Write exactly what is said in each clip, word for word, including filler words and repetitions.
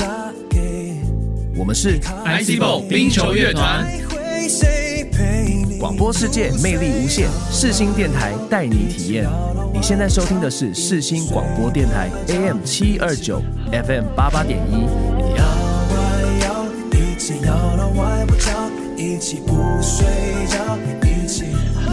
我们是 I C B O 冰球乐团， 广播世界魅力无限，世新电台带你体验。你现在收听的是世新广播电台 A M 七二九 F M 八八点一。摇啊摇，一起摇到外婆桥，一起不睡觉，一起。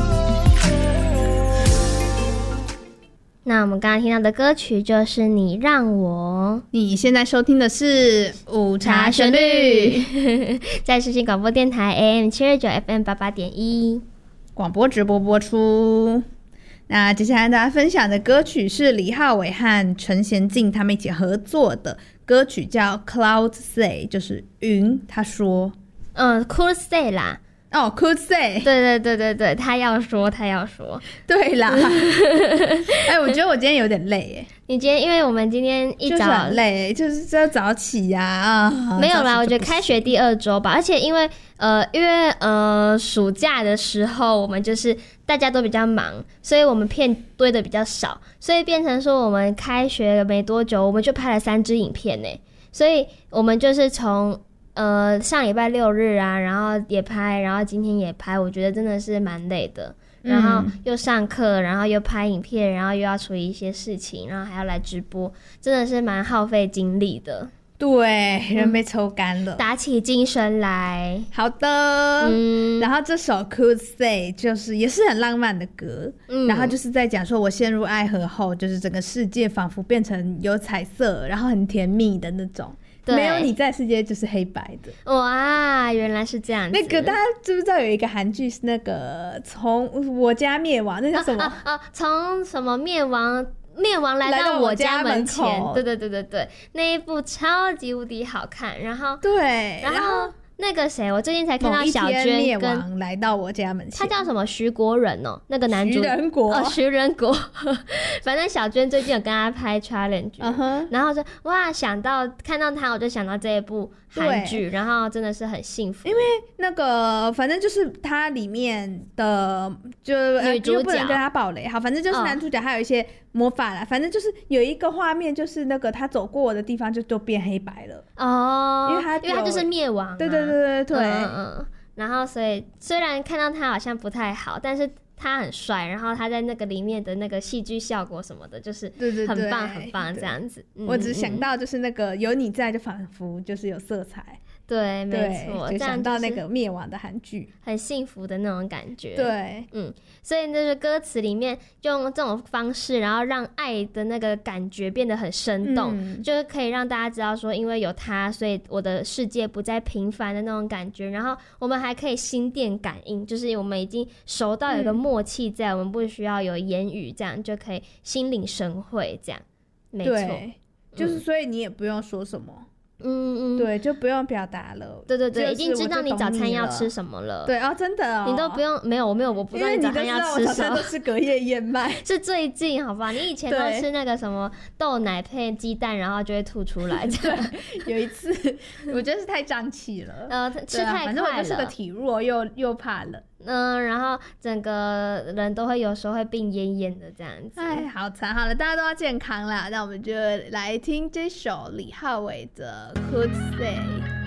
那我们刚刚听到的歌曲就是你让我， 你现在收听的是午茶旋律， 在世新广播电台 A M 七二九 F M 八八点一广播直播播出。那接下来大家分享的歌曲是李浩伟和陈贤进他们一起合作的歌曲，叫 Cloud Say， 就是云他说。 嗯 Could Say 啦， 哦、oh, Could Say， 对对对对对，他要说他要说， 对啦。哎，我觉得我今天有点累耶。 你今天因为我们今天一早就是很累，就是要早起呀 啊, 啊。 没有啦，我觉得开学第二周吧，而且因为呃因为呃暑假的时候我们就是大家都比较忙，所以我们片堆的比较少，所以变成说我们开学没多久我们就拍了三支影片呢，所以我们就是从呃上礼拜六日啊，然后也拍，然后今天也拍，我觉得真的是蛮累的。然后又上课，然后又拍影片，然后又要处理一些事情，然后还要来直播，真的是蛮耗费精力的。 对，人被抽干了、嗯、 打起精神来。 好的、嗯、然后这首 Could Say 就是也是很浪漫的歌、嗯、然后就是在讲说我陷入爱河后，就是整个世界仿佛变成有彩色，然后很甜蜜的那种，没有你在世界就是黑白的。 哇，原来是这样子。 那个大家知不知道有一个韩剧是那个从我家灭亡，那叫什么啊啊啊从什么灭亡灭亡来到我家门前，对对对对对，那一部超级无敌好看。然后对， 然后那个谁，我最近才看到小娟跟灭亡来到我家门前， 他叫什么徐国人哦，那个男主徐仁国哦，徐仁国。反正小娟最近有跟他拍 challenge，、uh-huh. 然后就哇想到看到他，我就想到这一部韩剧，然后真的是很幸福， 因为那个反正就是他里面的就女主角、呃、 不能跟他爆雷，好，反正就是男主角还有一些魔法啦、哦、反正就是有一个画面，就是那个他走过我的地方就都变黑白了哦， 因为他因为他就是灭亡、啊， 对对对对对， 嗯嗯，然后所以虽然看到他好像不太好，但是他很帅，然后他在那个里面的那个戏剧效果什么的，就是很棒很棒这样子。 我只想到就是那个有你在，就仿佛就是有色彩。 对，没错， 就想到那个灭亡的韩剧， 很幸福的那种感觉。 对， 嗯，所以就是歌词里面用这种方式，然后让爱的那个感觉变得很生动，嗯、就是可以让大家知道说，因为有他，所以我的世界不再平凡的那种感觉。然后我们还可以心电感应，就是我们已经熟到有一个默契在、嗯，我们不需要有言语，这样就可以心领神会，这样没错。 就是所以你也不用说什么。 嗯嗯， 对，就不用表达了。 对对对， 就是、 已经知道你早餐要吃什么了。 对哦，真的哦， 你都不用没有，我没有，我不知道你早餐要吃什么。因为你都知道我早餐都吃隔夜燕麦， 是最近好吧？你以前都吃那个什么豆奶配鸡蛋，然后就会吐出来。 对，有一次我觉得是太胀气了， 呃，吃太快了。 反正我就是个体弱又又怕冷。 嗯、呃，然后整个人都会有时候会病恹恹的这样子。 哎，好惨！好了，大家都要健康啦。那我们就来听这首李浩伟的《Could Say》。